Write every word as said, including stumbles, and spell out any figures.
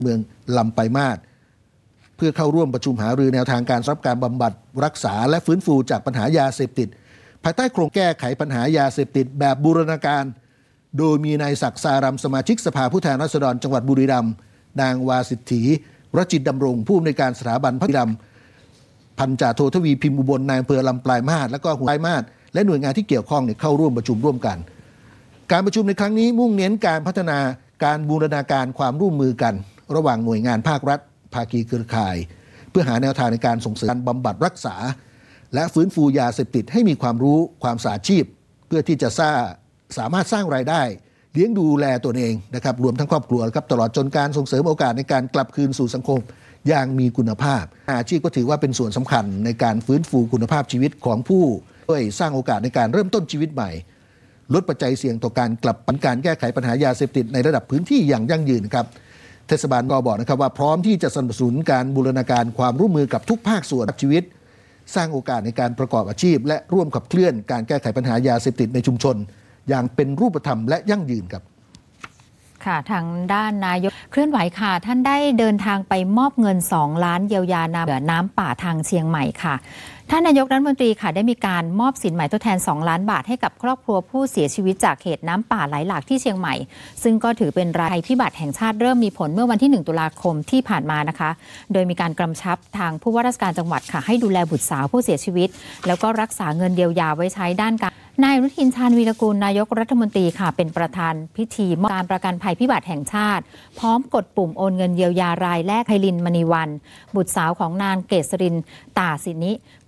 เมืองลำปลายมาศเพื่อเข้าร่วมประชุมหารือแนวทางการรับการบำบัดรักษาและฟื้นฟูจากปัญหายาเสพติดภายใต้โครงแก้ไขปัญหายาเสพติดแบบบูรณาการโดยมีนายศักดิ์สารัมสมาชิกสภาผู้แทนราษฎรจังหวัดบุรีรัมย์นางวาสิทธิรจิตดำรงผู้อำนวยการสถาบันพัฒนาพันจ่าโททวีพิมพ์อุบลนายอำเภอลำปลายมาศและก็หัวปลายมาศและหน่วยงานที่เกี่ยวข้องเนี่ยเข้าร่วมประชุมร่วมกันการประชุมในครั้งนี้มุ่งเน้นการพัฒนาการบูรณาการความร่วมมือกันระหว่างหน่วยงานภาครัฐภาคีเครือข่ายเพื่อหาแนวทางในการส่งเสริมการบำบัดรักษาและฟื้นฟูยาเสพติดให้มีความรู้ความสาชีพเพื่อที่จะสร้างสามารถสร้างรายได้เลี้ยงดูแลตัวเองนะครับรวมทั้งครอบครัวครับตลอดจนการส่งเสริมโอกาสในการกลับคืนสู่สังคมอย่างมีคุณภาพอาชีพก็ถือว่าเป็นส่วนสำคัญในการฟื้นฟูคุณภาพชีวิตของผู้ด้วยสร้างโอกาสในการเริ่มต้นชีวิตใหม่ลดปัจจัยเสี่ยงต่อการกลับปัญการแก้ไขปัญหายาเสพติดในระดับพื้นที่อย่างยั่งยืนครับเทศบาลก็บอกนะครับว่าพร้อมที่จะสนับสนุนการบูรณาการความร่วมมือกับทุกภาคส่วนชีวิตสร้างโอกาสในการประกอบอาชีพและร่วมขับเคลื่อนการแก้ไขปัญหายาเสพติดในชุมชนอย่างเป็นรูปธรรมและยั่งยืนครับค่ะทางด้านนายกเคลื่อนไหวค่ะท่านได้เดินทางไปมอบเงินสองล้านเยียวยาน้ำน้ำป่าทางเชียงใหม่ค่ะท่านนายกรัฐมนตรีค่ะได้มีการมอบสินใหม่ทดแทนสองล้านบาทให้กับครอบครัวผู้เสียชีวิตจากเหตุน้ำป่าไหลหลากที่เชียงใหม่ซึ่งก็ถือเป็นภัยพิบัติแห่งชาติเริ่มมีผลเมื่อวันที่หนึ่งตุลาคมที่ผ่านมานะคะโดยมีการกำชับทางผู้ว่าราชการจังหวัดค่ะให้ดูแลบุตรสาวผู้เสียชีวิตแล้วก็รักษาเงินเยียวยาไว้ใช้ด้านการนายอนุทินชาญวีรกูลนายกรัฐมนตรีค่ะเป็นประธานพิธีมอบการประกันภัยพิบัติแห่งชาติพร้อมกดปุ่มโอนเงินเยียวยารายแรกไพลินมณีวันบุตรสาวของนางเกษรินตาสินิ